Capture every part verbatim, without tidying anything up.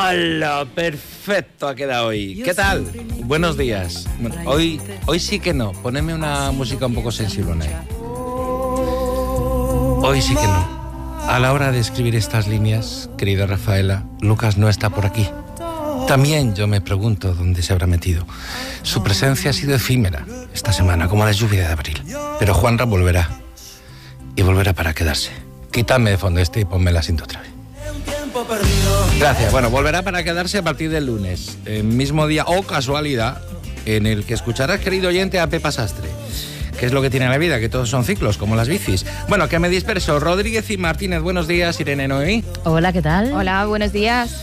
¡Hala! Perfecto ha quedado hoy. ¿Qué tal? Buenos días. Hoy, hoy sí que no. Poneme una música un poco sensible, ¿eh? Hoy sí que no. A la hora de escribir estas líneas, querida Rafaela, Lucas no está por aquí. También yo me pregunto dónde se habrá metido. Su presencia ha sido efímera esta semana, como la lluvia de abril. Pero Juanra volverá. Y volverá para quedarse. Quítame de fondo este y ponme la cinta otra vez. Gracias. Bueno, volverá para quedarse a partir del lunes. El mismo día, o casualidad, en el que escucharás, querido oyente, a Pepa Sastre. ¿Qué es lo que tiene la vida? Que todos son ciclos, como las bicis. Bueno, que me disperso. Rodríguez y Martínez, buenos días. Irene Noemí. Hola, ¿qué tal? Hola, buenos días.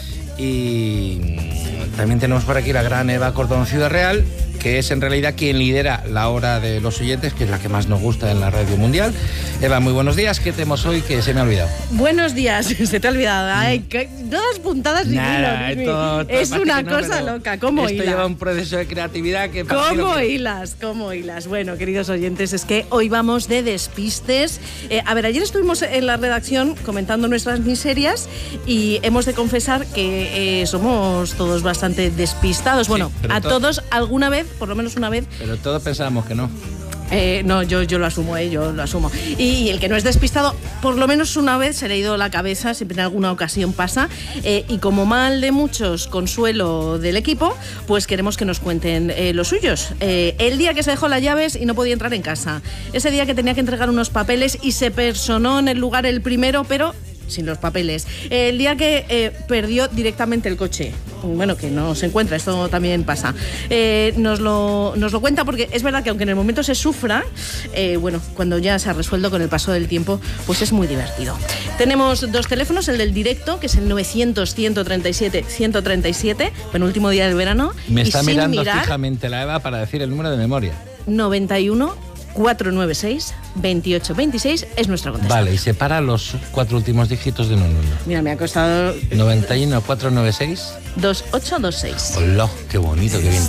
Y también tenemos por aquí la gran Eva Cordón Ciudad Real, que es en realidad quien lidera la hora de los oyentes, que es la que más nos gusta en la radio mundial. Eva, muy buenos días. ¿Qué tenemos hoy que se me ha olvidado? Buenos días. Se te ha olvidado. Ay, todas puntadas sin Nada, hilo. Esto, esto es una no, cosa loca. ¿Cómo esto hilas? lleva un proceso de creatividad que... ¿Cómo que... hilas? ¿Cómo hilas? Bueno, queridos oyentes, es que hoy vamos de despistes. Eh, a ver, ayer estuvimos en la redacción comentando nuestras miserias y hemos de confesar que eh, somos todos bastante despistados. Bueno, sí, a to- todos alguna vez, por lo menos una vez. Pero todos pensábamos que no. Eh, no, yo, yo lo asumo, eh, yo lo asumo. Y, y el que no es despistado, por lo menos una vez se le ha ido la cabeza, siempre en alguna ocasión pasa. Eh, y como mal de muchos, consuelo del equipo, pues queremos que nos cuenten eh, los suyos. Eh, el día que se dejó las llaves y no podía entrar en casa. Ese día que tenía que entregar unos papeles y se personó en el lugar el primero, pero sin los papeles. El día que eh, perdió directamente el coche. Bueno, que no se encuentra, esto también pasa. Eh, nos, lo, nos lo cuenta porque es verdad que aunque en el momento se sufra, eh, bueno, cuando ya se ha resuelto con el paso del tiempo, pues es muy divertido. Tenemos dos teléfonos, el del directo, que es el novecientos, ciento treinta y siete, ciento treinta y siete, penúltimo día del verano. Me y está sin mirando mirar, fijamente la Eva para decir el número de memoria. noventa y uno, cuatrocientos noventa y seis, veintiocho veintiséis es nuestro contestador. Vale, y separa los cuatro últimos dígitos de un número. Mira, me ha costado noventa y uno, cuatrocientos noventa y seis. dos ocho dos seis. Hola, qué bonito, qué bien.